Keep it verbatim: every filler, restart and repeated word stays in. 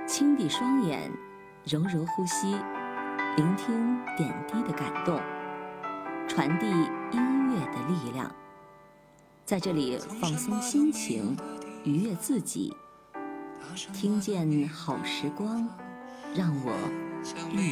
轻闭双眼，柔柔呼吸，聆听点滴的感动，传递音乐的力量。在这里放松心情，愉悦自己，听见好时光，让我遇